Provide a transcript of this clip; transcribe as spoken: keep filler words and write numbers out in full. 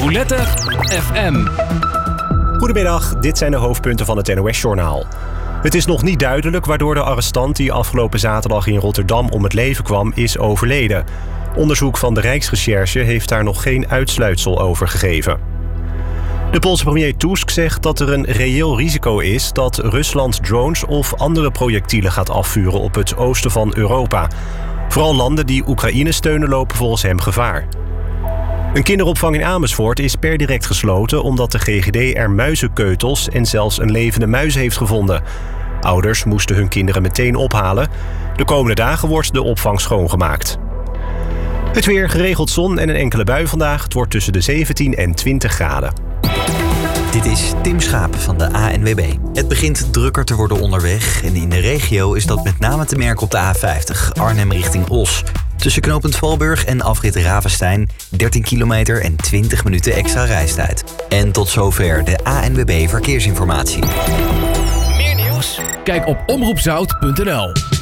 Roulette F M. Goedemiddag, dit zijn de hoofdpunten van het N O S-journaal. Het is nog niet duidelijk waardoor de arrestant die afgelopen zaterdag in Rotterdam om het leven kwam is overleden. Onderzoek van de Rijksrecherche heeft daar nog geen uitsluitsel over gegeven. De Poolse premier Tusk zegt dat er een reëel risico is dat Rusland drones of andere projectielen gaat afvuren op het oosten van Europa. Vooral landen die Oekraïne steunen lopen volgens hem gevaar. Een kinderopvang in Amersfoort is per direct gesloten omdat de G G D er muizenkeutels en zelfs een levende muis heeft gevonden. Ouders moesten hun kinderen meteen ophalen. De komende dagen wordt de opvang schoongemaakt. Het weer, geregeld zon en een enkele bui vandaag. Het wordt tussen de zeventien en twintig graden. Dit is Tim Schaap van de A N W B. Het begint drukker te worden onderweg en in de regio is dat met name te merken op de A vijftig, Arnhem richting Os. Tussen knooppunt Valburg en afrit Ravenstein dertien kilometer en twintig minuten extra reistijd. En tot zover de A N W B Verkeersinformatie. Meer nieuws? Kijk op omroepzout punt n l.